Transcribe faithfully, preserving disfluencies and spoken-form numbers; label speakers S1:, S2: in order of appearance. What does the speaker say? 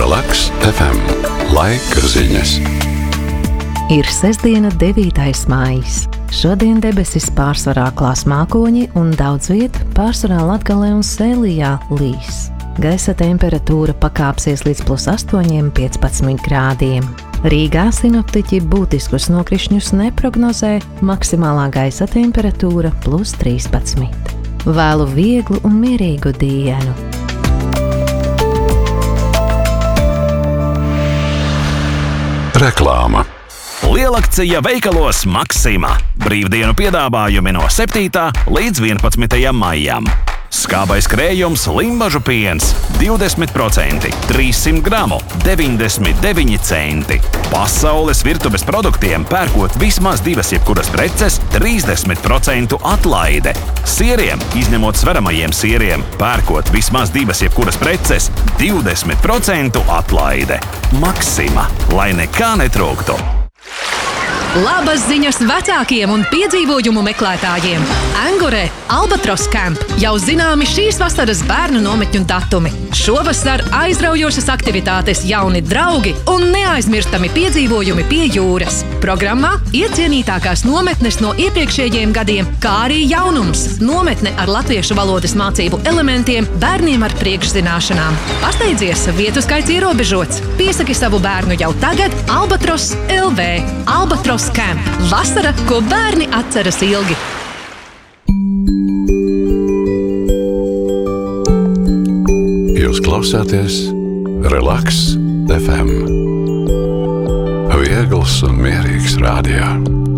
S1: Relaks F M. Laika ziņas.
S2: Ir sestdiena, devītais maijs. Šodien debesis pārsvarā klās mākoņi un daudz viet pārsvarā Latgalē un Sēlijā līs. Gaisa temperatūra pakāpsies līdz plus astoņiem piecpadsmit grādiem. Rīgā sinoptiķi būtiskus nokrišņus neprognozē, maksimālā gaisa temperatūra plus trīspadsmit. Vēlu vieglu un mierīgu dienu.
S1: Reklāma.
S3: Lielakcija veikalos Maxima. Brīvdienu piedāvājumi no septītā līdz vienpadsmitajam maijam. Skābais krējums Limbažu piens divdesmit procenti, trīssimt gramu, deviņdesmit deviņi centi. Pasaules virtuves produktiem pērkot vismaz divas jebkuras preces, trīsdesmit procentu atlaide. Sieriem, izņemot sveramajiem sieriem, pērkot vismaz divas jebkuras preces, divdesmit procentu atlaide. Maxima, lai nekā netrūktu.
S4: Labas ziņas vecākiem un piedzīvojumu meklētājiem. Angurē Albatros Camp jau zināmi šīs vasaras bērnu nometņu datumi. Šovasar aizraujošas aktivitātes, jauni draugi un neaizmirstami piedzīvojumi pie jūras. Programmā iecienītākās nometnes no iepriekšējiem gadiem, kā arī jaunums. Nometne ar latviešu valodas mācību elementiem bērniem ar priekšzināšanām. Pasteidzies, vietu skaits ierobežots. Piesaki savu bērnu jau tagad Albatros L V. Albatros Camp. Vasara, ko bērni atceras ilgi.
S1: Jūs klausāties Relaks F M. Viegls un mierīgs radio.